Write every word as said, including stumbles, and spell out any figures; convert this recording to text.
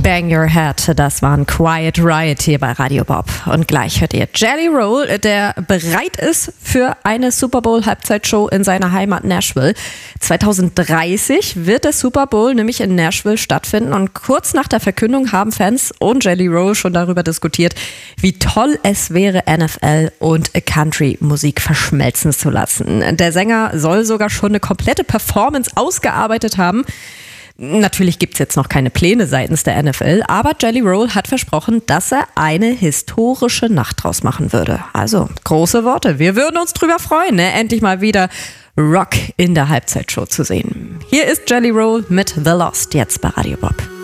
Bang Your Head, das war ein Quiet Riot hier bei Radio Bob. Und gleich hört ihr Jelly Roll, der bereit ist für eine Super Bowl Halbzeitshow in seiner Heimat Nashville. zwanzig dreißig wird der Super Bowl nämlich in Nashville stattfinden und kurz nach der Verkündung haben Fans und Jelly Roll schon darüber diskutiert, wie toll es wäre, N F L und Country-Musik verschmelzen zu lassen. Der Sänger soll sogar schon eine komplette Performance ausgearbeitet haben. Natürlich gibt es jetzt noch keine Pläne seitens der N F L, aber Jelly Roll hat versprochen, dass er eine historische Nacht draus machen würde. Also, große Worte. Wir würden uns drüber freuen, ne? Endlich mal wieder Rock in der Halbzeitshow zu sehen. Hier ist Jelly Roll mit The Lost, jetzt bei Radio Bob.